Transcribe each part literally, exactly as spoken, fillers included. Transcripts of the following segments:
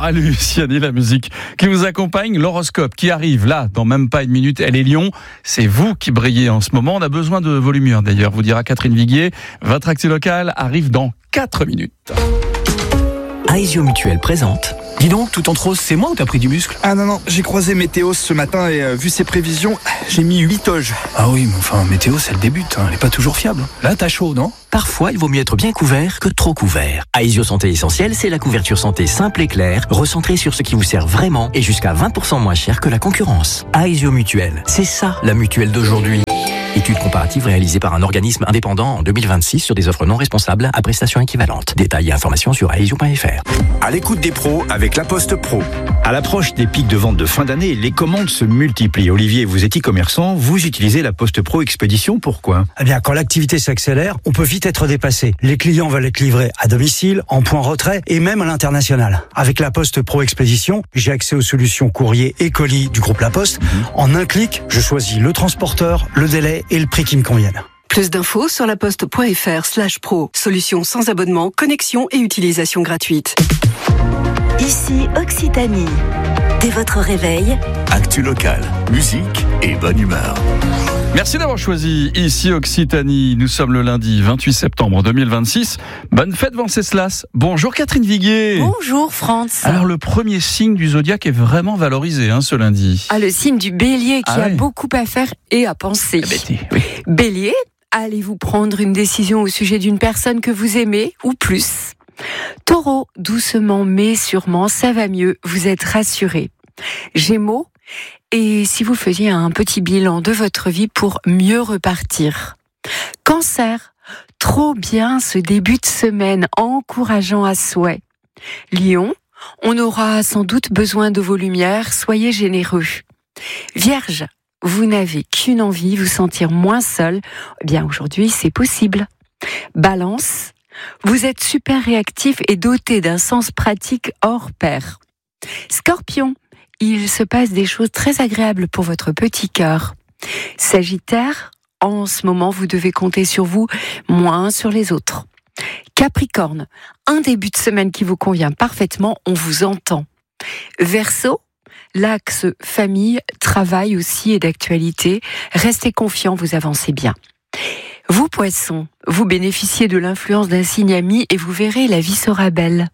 à Luciani, la musique qui vous accompagne, l'horoscope qui arrive là, dans même pas une minute. Elle est Lion, c'est vous qui brillez en ce moment. On a besoin de vos lumières d'ailleurs, vous dira Catherine Viguier. Votre actu local arrive dans quatre minutes. Aesio Mutuel présente. Dis donc, tout en rose, c'est moi ou t'as pris du muscle? Ah non, non, j'ai croisé Météos ce matin et euh, vu ses prévisions, j'ai mis huit oges. Ah oui, mais enfin, Météos, elle débute, hein, elle est pas toujours fiable. Là, t'as chaud, non? Parfois, il vaut mieux être bien couvert que trop couvert. Aesio Santé Essentielle, c'est la couverture santé simple et claire, recentrée sur ce qui vous sert vraiment et jusqu'à vingt pour cent moins cher que la concurrence. Aesio Mutuel, c'est ça, la mutuelle d'aujourd'hui. Étude comparative réalisée par un organisme indépendant en deux mille vingt-six sur des offres non responsables à prestations équivalentes. Détails et informations sur aesio point f r. À l'écoute des pros avec La Poste Pro. À l'approche des pics de vente de fin d'année, les commandes se multiplient. Olivier, vous êtes e-commerçant, vous utilisez La Poste Pro Expédition, pourquoi? Eh bien, quand l'activité s'accélère, on peut vite être dépassé. Les clients veulent être livrés à domicile, en point retrait et même à l'international. Avec La Poste Pro Expédition, j'ai accès aux solutions courrier et colis du groupe La Poste. Mmh. En un clic, je choisis le transporteur, le délai et le prix qui me conviennent. Plus d'infos sur laposte.fr slash pro. Solution sans abonnement, connexion et utilisation gratuite. Ici Occitanie. Dès votre réveil, actu local, musique et bonne humeur. Merci d'avoir choisi ici Occitanie. Nous sommes le lundi vingt-huit septembre deux mille vingt-six. Bonne fête Venceslas. Bonjour Catherine Viguier. Bonjour Franz. Alors le premier signe du zodiaque est vraiment valorisé hein, ce lundi. Ah, le signe du Bélier qui ah, a ouais. beaucoup à faire et à penser. Bêtis, oui. Bélier, allez-vous prendre une décision au sujet d'une personne que vous aimez ou plus? Taureau, doucement mais sûrement, ça va mieux, vous êtes rassuré. Gémeaux, et si vous faisiez un petit bilan de votre vie pour mieux repartir? Cancer, trop bien ce début de semaine, encourageant à souhait. Lion, on aura sans doute besoin de vos lumières, soyez généreux. Vierge, vous n'avez qu'une envie, vous sentir moins seul. Eh bien aujourd'hui, c'est possible. Balance, vous êtes super réactif et doté d'un sens pratique hors pair. Scorpion, il se passe des choses très agréables pour votre petit cœur. Sagittaire, en ce moment, vous devez compter sur vous, moins sur les autres. Capricorne, un début de semaine qui vous convient parfaitement, on vous entend. Verseau, l'axe famille, travail aussi est d'actualité. Restez confiants, vous avancez bien. Vous, Poissons, vous bénéficiez de l'influence d'un signe ami et vous verrez, la vie sera belle.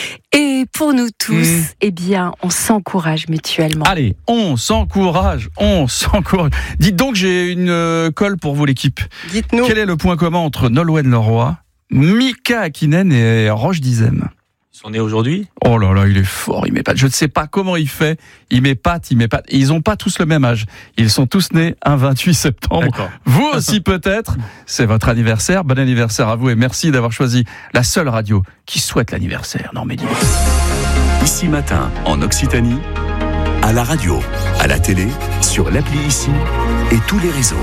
Et pour nous tous, mmh. eh bien, on s'encourage mutuellement. Allez, on s'encourage, on s'encourage. Dites donc, j'ai une euh, colle pour vous, l'équipe. Dites-nous. Quel est le point commun entre Nolwenn Leroy, Mika Hakkinen et Roche Dizem? Ils sont nés aujourd'hui? Oh là là, il est fort, il m'épate. Je ne sais pas comment il fait. Il m'épate, il m'épate. Et ils n'ont pas tous le même âge. Ils sont tous nés un vingt-huit septembre. D'accord. Vous aussi peut-être. C'est votre anniversaire. Bon anniversaire à vous et merci d'avoir choisi la seule radio qui souhaite l'anniversaire. Non mais dis-moi. Ici Matin, en Occitanie, à la radio, à la télé, sur l'appli Ici et tous les réseaux.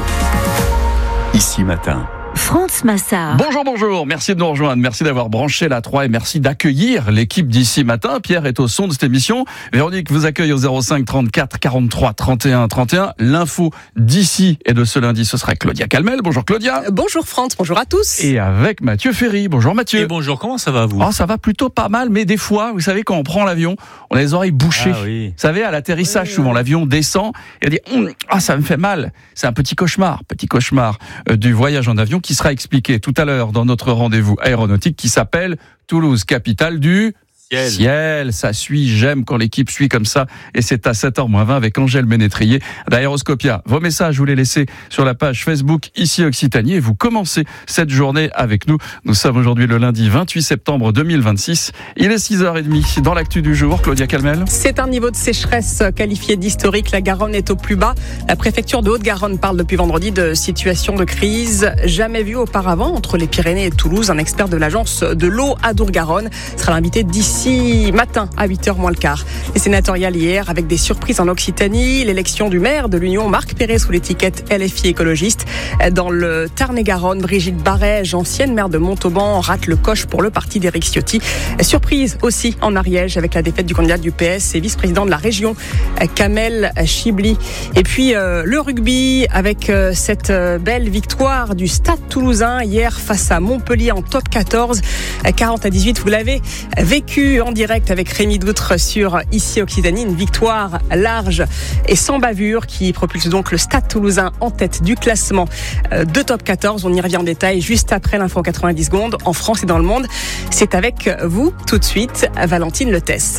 Ici Matin. Franz Massard. Bonjour, bonjour. Merci de nous rejoindre. Merci d'avoir branché la trois et merci d'accueillir l'équipe d'Ici Matin. Pierre est au son de cette émission. Véronique vous accueille au zéro cinq trente-quatre quarante-trois trente et un trente et un. L'info d'ici et de ce lundi, ce sera Claudia Calmel. Bonjour Claudia. Euh, bonjour Franz, bonjour à tous. Et avec Mathieu Ferry. Bonjour Mathieu. Et bonjour, comment ça va vous? Oh, ça va plutôt pas mal, mais des fois, vous savez, quand on prend l'avion, on a les oreilles bouchées. Ah, oui. Vous savez, à l'atterrissage, oui, souvent, oui. L'avion descend et on dit hum, ah, ça me fait mal. C'est un petit cauchemar, petit cauchemar euh, du voyage en avion qui sera expliqué tout à l'heure dans notre rendez-vous aéronautique qui s'appelle Toulouse, capitale du ciel. ciel. Ça suit, j'aime quand l'équipe suit comme ça. Et c'est à sept heures moins vingt avec Angèle Ménétrier d'Aéroscopia. Vos messages, vous les laissez sur la page Facebook Ici Occitanie et vous commencez cette journée avec nous. Nous sommes aujourd'hui le lundi vingt-huit septembre deux mille vingt-six. Il est six heures trente dans l'actu du jour. Claudia Calmel. C'est un niveau de sécheresse qualifié d'historique. La Garonne est au plus bas. La préfecture de Haute-Garonne parle depuis vendredi de situation de crise jamais vue auparavant entre les Pyrénées et Toulouse. Un expert de l'agence de l'eau Adour-Garonne sera l'invité d'ici matin à huit heures moins le quart. Les sénatoriales hier avec des surprises en Occitanie. L'élection du maire de l'Union, Marc Perret, sous l'étiquette L F I écologiste. Dans le Tarn-et-Garonne, Brigitte Barège, ancienne maire de Montauban, rate le coche pour le parti d'Éric Ciotti. Surprise aussi en Ariège avec la défaite du candidat du P S et vice-président de la région, Kamel Chibli. Et puis euh, le rugby avec euh, cette euh, belle victoire du Stade Toulousain hier face à Montpellier en top quatorze. quarante à dix-huit, vous l'avez vécu L'actu en direct avec Rémi Doutre sur Ici Occitanie, une victoire large et sans bavure qui propulse donc le Stade Toulousain en tête du classement de Top quatorze. On y revient en détail juste après l'info en quatre-vingt-dix secondes en France et dans le monde. C'est avec vous tout de suite, Valentine Letesse.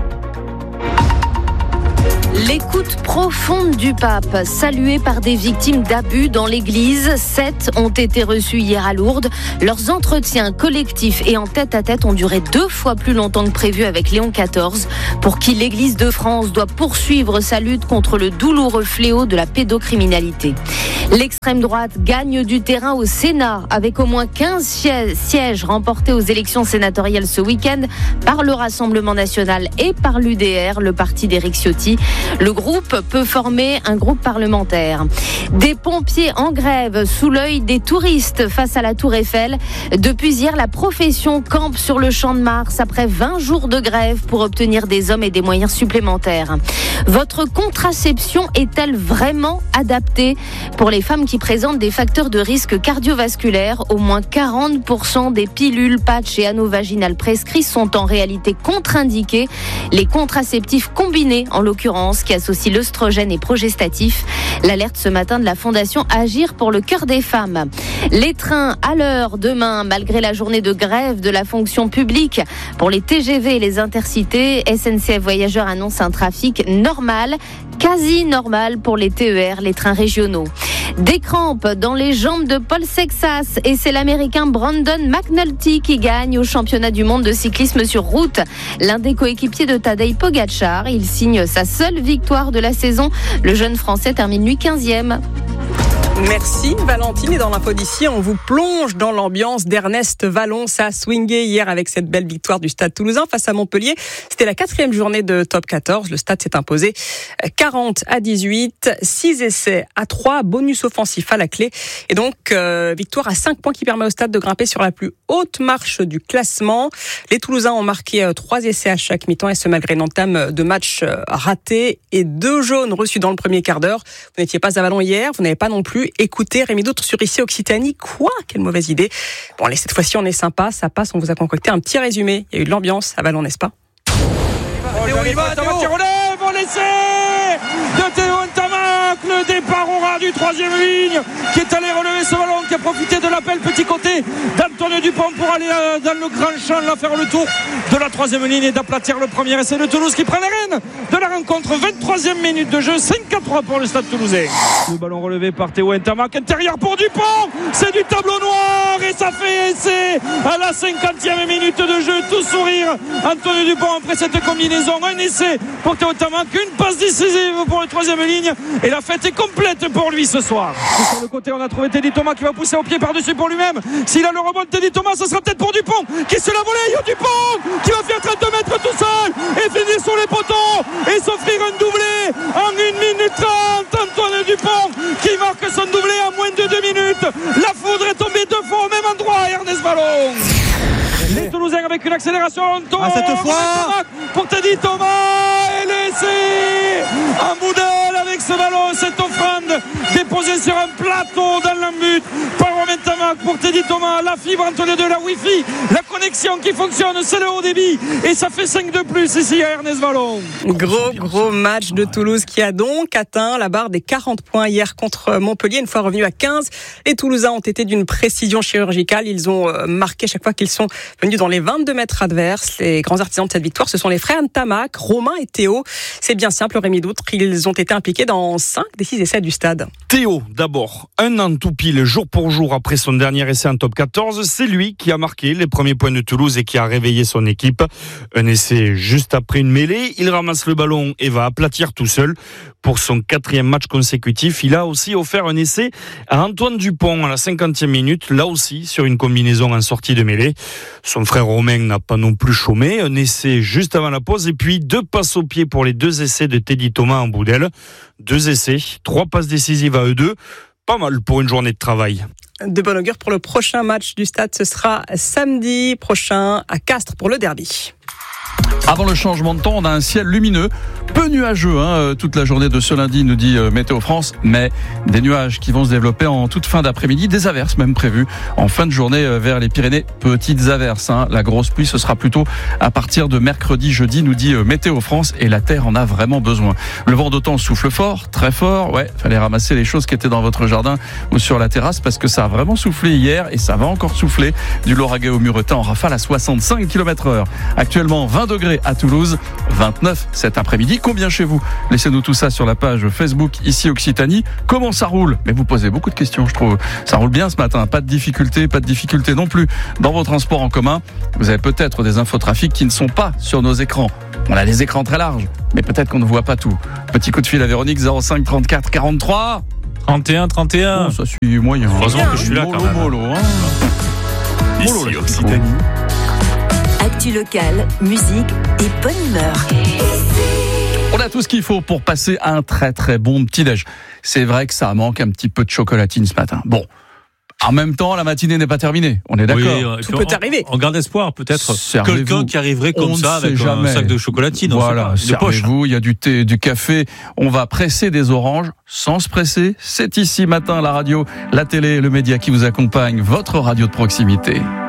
L'écoute profonde du pape, saluée par des victimes d'abus dans l'église. Sept ont été reçus hier à Lourdes. Leurs entretiens collectifs et en tête-à-tête ont duré deux fois plus longtemps que prévu avec Léon quatorze, pour qui l'église de France doit poursuivre sa lutte contre le douloureux fléau de la pédocriminalité. L'extrême droite gagne du terrain au Sénat avec au moins quinze sièges remportés aux élections sénatoriales ce week-end par le Rassemblement national et par l'U D R, le parti d'Éric Ciotti. Le groupe peut former un groupe parlementaire. Des pompiers en grève sous l'œil des touristes face à la Tour Eiffel. Depuis hier, la profession campe sur le Champ de Mars après vingt jours de grève pour obtenir des hommes et des moyens supplémentaires. Votre contraception est-elle vraiment adaptée pour les femmes qui présentent des facteurs de risque cardiovasculaire? Au moins quarante pour cent des pilules, patchs et anneaux vaginales prescrits sont en réalité contre-indiqués. Les contraceptifs combinés, en l'occurrence, qui associent l'œstrogène et progestatif. L'alerte ce matin de la Fondation Agir pour le cœur des femmes. Les trains à l'heure demain, malgré la journée de grève de la fonction publique. Pour les T G V et les intercités, S N C F Voyageurs annonce un trafic normal, quasi normal pour les T E R, les trains régionaux. Des crampes dans les jambes de Paul Sexas et c'est l'Américain Brandon McNulty qui gagne au championnat du monde de cyclisme sur route. L'un des coéquipiers de Tadej Pogačar, il signe sa seule victoire de la saison. Le jeune Français termine lui quinzième. Merci Valentine, et dans l'info d'ici, on vous plonge dans l'ambiance d'Ernest Vallon. Ça a swingé hier avec cette belle victoire du Stade Toulousain face à Montpellier. C'était la quatrième journée de Top quatorze. Le Stade s'est imposé quarante à dix-huit, six essais à trois, bonus offensif à la clé. Et donc, euh, victoire à cinq points qui permet au Stade de grimper sur la plus haute marche du classement. Les Toulousains ont marqué euh, trois essais à chaque mi-temps, et ce malgré une entame de match euh, ratée et deux jaunes reçus dans le premier quart d'heure. Vous n'étiez pas à Vallon hier, vous n'avez pas non plus écoutez Rémi Doutre sur Ici Occitanie. Quoi? Quelle mauvaise idée. Bon, allez, cette fois-ci, on est sympa, ça passe. On vous a concocté un petit résumé. Il y a eu de l'ambiance à Vallon, n'est-ce pas? Théo, il va, Théo, Théo, relève, on l'essaie de Théo Ntamak, le départ au ras du troisième ligne, qui est allé relever ce ballon, qui a profité de l'appel petit côté d'Antoine Dupont pour aller dans le grand champ, là, faire le tour de la troisième ligne et d'aplatir le premier essai de Toulouse qui prend les rênes de la rencontre. vingt-troisième minute de jeu, cinq à trois pour le Stade Toulousain. Le ballon relevé par Théo Ntamak, intérieur pour Dupont, c'est du tableau noir et ça fait essai à la cinquantième minute de jeu, tout sourire. Antoine Dupont après cette combinaison, un essai pour Théo Ntamak, une passe décisive pour la troisième ligne et la fête est complète pour lui ce soir. Et sur le côté, on a trouvé Teddy Thomas qui va pousser au pied par-dessus pour lui-même. S'il a le rebond de Teddy Thomas, ce sera peut-être pour Dupont qui se la volée. Yo Dupont qui va faire trente mètres tout seul et finir sur les poteaux et s'offrir un doublé en une minute trente. Antoine Dupont qui marque son doublé en moins de deux minutes. La foudre est tombée deux fois au même endroit. Ernest Vallon. Les Toulousains avec une accélération. Ah, cette fois pour Teddy Thomas et l'essai en Boudel avec ce ballon, cette offrande déposée sur un plateau dans l'embut par Romain Tamac pour Teddy Thomas. La fibre entre les deux, la Wi-Fi, la connexion qui fonctionne, c'est le haut débit et ça fait cinq de plus ici à Ernest Vallon. Gros gros match de Toulouse qui a donc atteint la barre des quarante points hier contre Montpellier. Une fois revenu à quinze, les Toulousains ont été d'une précision chirurgicale. Ils ont marqué chaque fois qu'ils sont venus dans les vingt-deux mètres adverses. Les grands artisans de cette victoire, ce sont les frères Ntamak, Romain et Théo. C'est bien simple, Rémi Doutre, ils ont été impliqués dans cinq des six essais du Stade. Théo, d'abord, un an tout pile, jour pour jour après son dernier essai en top quatorze, c'est lui qui a marqué les premiers points de Toulouse et qui a réveillé son équipe. Un essai juste après une mêlée, il ramasse le ballon et va aplatir tout seul. Pour son quatrième match consécutif, il a aussi offert un essai à Antoine Dupont à la cinquantième minute, là aussi sur une combinaison en sortie de mêlée. Son frère Romain n'a pas non plus chômé, un essai juste avant la pause et puis deux passes au pied pour les deux essais de Teddy Thomas en Boudel. Deux essais, trois passes décisives à eux deux, pas mal pour une journée de travail. De bon augure pour le prochain match du Stade, ce sera samedi prochain à Castres pour le derby. Avant le changement de temps, on a un ciel lumineux Peu nuageux hein, toute la journée de ce lundi, nous dit Météo France, mais des nuages qui vont se développer en toute fin d'après-midi, des averses même prévues en fin de journée vers les Pyrénées. Petites averses, hein. La grosse pluie ce sera plutôt à partir de mercredi, jeudi, nous dit Météo France, et la terre en a vraiment besoin. Le vent d'automne souffle fort, très fort, ouais, fallait ramasser les choses qui étaient dans votre jardin ou sur la terrasse parce que ça a vraiment soufflé hier et ça va encore souffler du Lauragais au Muretin en rafale à soixante-cinq kilomètres heure. Actuellement vingt degrés à Toulouse, vingt-neuf cet après-midi. Combien chez vous? Laissez-nous tout ça sur la page Facebook ici Occitanie. Comment ça roule? Mais vous posez beaucoup de questions, je trouve. Ça roule bien ce matin, pas de difficultés, pas de difficultés non plus dans vos transports en commun. Vous avez peut-être des infotrafics qui ne sont pas sur nos écrans. On a les écrans très larges, mais peut-être qu'on ne voit pas tout. Petit coup de fil à Véronique, zéro cinq trente-quatre quarante-trois trente et un trente et un. Oh, ça suit moyen. Heureusement que je suis là mollo, quand même. Mollo, hein. Ici Occitanie. Actu locale, musique et bonne humeur. On a tout ce qu'il faut pour passer un très très bon petit-déj. C'est vrai que ça manque un petit peu de chocolatine ce matin. Bon, en même temps, la matinée n'est pas terminée. On est d'accord. Oui, tout peut on, arriver. On garde espoir, peut-être. Servez-vous. Quelqu'un qui arriverait comme on ça avec jamais. un sac de chocolatine. Voilà, servez-vous. Il y a du thé, du café. On va presser des oranges sans se presser. C'est ici matin la radio, la télé, le média qui vous accompagne. Votre radio de proximité.